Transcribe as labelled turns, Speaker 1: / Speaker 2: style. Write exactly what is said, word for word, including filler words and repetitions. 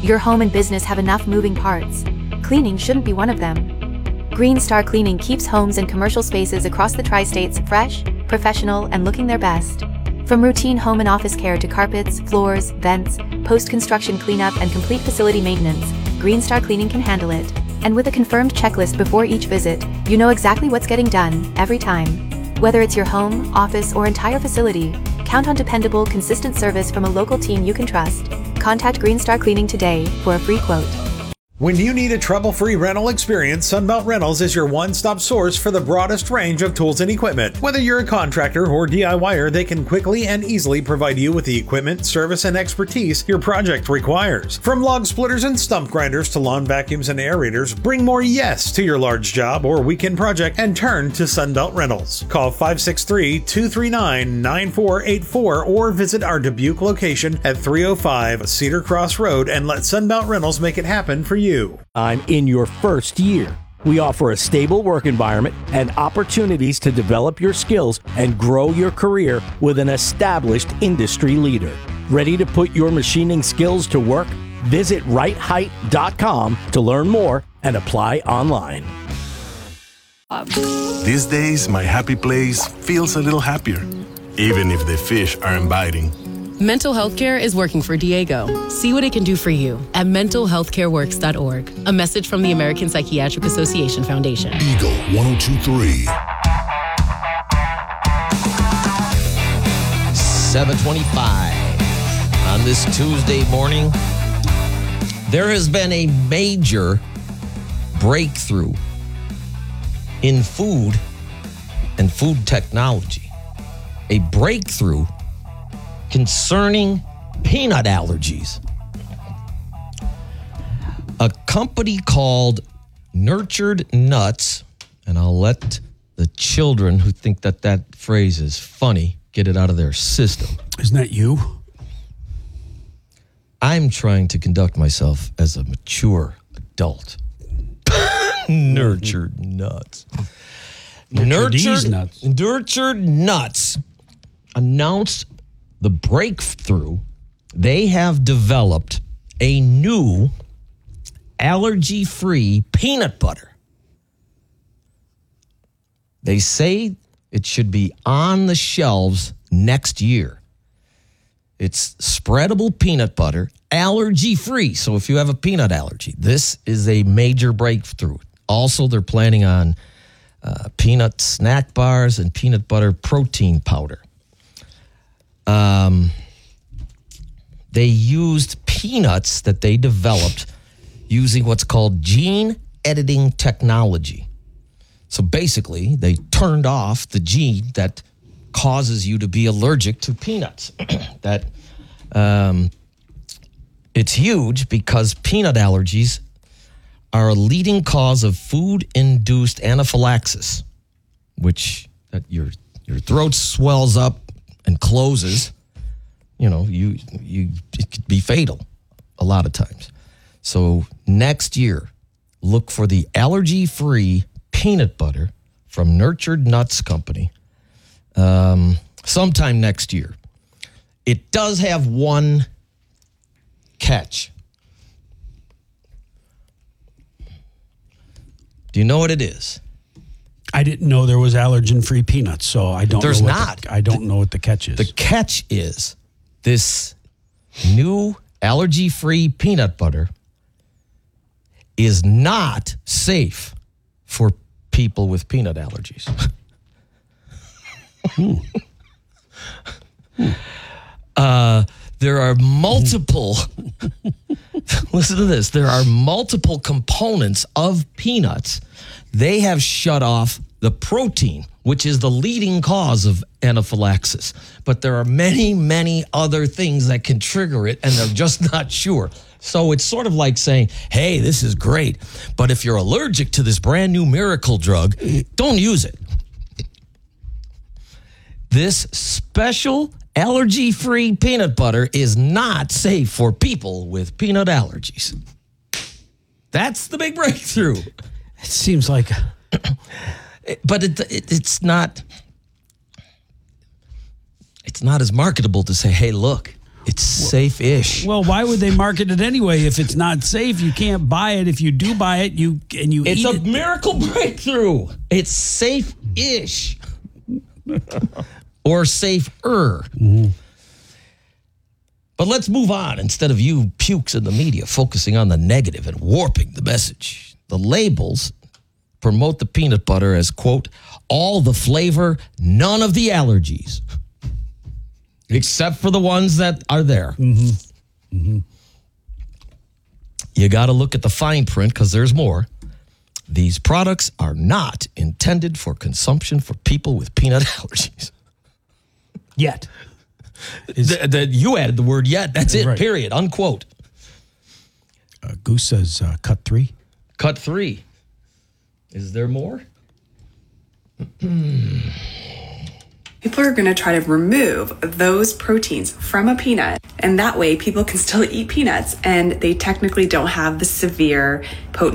Speaker 1: Your home and business have enough moving parts. Cleaning shouldn't be one of them. Green Star Cleaning keeps homes and commercial spaces across the tri-states fresh, professional, and looking their best. From routine home and office care to carpets, floors, vents, post-construction cleanup, and complete facility maintenance, Green Star Cleaning can handle it. And with a confirmed checklist before each visit, you know exactly what's getting done, every time. Whether it's your home, office, or entire facility, count on dependable, consistent service from a local team you can trust. Contact Green Star Cleaning today for a free quote.
Speaker 2: When you need a trouble-free rental experience, Sunbelt Rentals is your one-stop source for the broadest range of tools and equipment. Whether you're a contractor or DIYer, they can quickly and easily provide you with the equipment, service, and expertise your project requires. From log splitters and stump grinders to lawn vacuums and aerators, bring more yes to your large job or weekend project and turn to Sunbelt Rentals. Call five six three, two three nine, nine four eight four or visit our Dubuque location at three oh five Cedar Cross Road and let Sunbelt Rentals make it happen for you.
Speaker 3: I'm in your first year. We offer a stable work environment and opportunities to develop your skills and grow your career with an established industry leader. Ready to put your machining skills to work? Visit right height dot com to learn more and apply online.
Speaker 4: These days, my happy place feels a little happier, even if the fish aren't biting.
Speaker 5: Mental health care is working for Diego. See what it can do for you at mental health care works dot org. A message from the American Psychiatric Association Foundation.
Speaker 6: Eagle one oh two three.
Speaker 7: seven twenty-five on this Tuesday morning. There has been a major breakthrough in food and food technology. A breakthrough concerning peanut allergies. A company called Nurtured Nuts, and I'll let the children who think that that phrase is funny get it out of their system.
Speaker 8: Isn't that you?
Speaker 7: I'm trying to conduct myself as a mature adult. Nurtured Nuts.
Speaker 8: Nurtured Nuts.
Speaker 7: Nurtured Nuts announced the breakthrough. They have developed a new allergy-free peanut butter. They say it should be on the shelves next year. It's spreadable peanut butter, allergy-free. So if you have a peanut allergy, this is a major breakthrough. Also, they're planning on uh, peanut snack bars and peanut butter protein powder. Um, they used peanuts that they developed using what's called gene editing technology. So basically, they turned off the gene that causes you to be allergic to peanuts. that um, it's huge because peanut allergies are a leading cause of food-induced anaphylaxis, which that your your throat swells up and closes. You know, you you it could be fatal a lot of times. So next year, look for the allergy-free peanut butter from Nurtured Nuts Company um, sometime next year. It does have one catch. Do you know what it is?
Speaker 8: I didn't know there was allergen-free peanuts, so I don't
Speaker 7: There's
Speaker 8: know what
Speaker 7: not.
Speaker 8: The, I don't
Speaker 7: the,
Speaker 8: know what the catch is.
Speaker 7: The catch is this new allergy-free peanut butter is not safe for people with peanut allergies.
Speaker 8: hmm.
Speaker 7: Hmm. Uh, there are multiple, listen to this, there are multiple components of peanuts. They have shut off the protein, which is the leading cause of anaphylaxis. But there are many, many other things that can trigger it, and they're just not sure. So it's sort of like saying, hey, this is great, but if you're allergic to this brand new miracle drug, don't use it. This special allergy-free peanut butter is not safe for people with peanut allergies. That's the big breakthrough.
Speaker 8: It seems like...
Speaker 7: but it, it, it's not... It's not as marketable to say, hey, look, It's safe-ish.
Speaker 8: Well, why would they market it anyway if it's not safe? You can't buy it. If you do buy it, you and you
Speaker 7: It's
Speaker 8: eat
Speaker 7: a
Speaker 8: it.
Speaker 7: miracle breakthrough. It's safe-ish. Or safer.
Speaker 8: Mm-hmm.
Speaker 7: But let's move on. Instead of you pukes in the media focusing on the negative and warping the message, the labels promote the peanut butter as, quote, all the flavor, none of the allergies. Except for the ones that are there.
Speaker 8: Mm-hmm. Mm-hmm.
Speaker 7: You got to look at the fine print because there's more. These products are not intended for consumption for people with peanut allergies.
Speaker 8: Yet.
Speaker 7: Th- th- you added the word yet. That's it,
Speaker 8: Right.
Speaker 7: period. Unquote.
Speaker 8: Uh, Goose says uh, cut three.
Speaker 7: Cut three. Is there more?
Speaker 9: People are going to try to remove those proteins from a peanut, and that way people can still eat peanuts, and they technically don't have the severe potent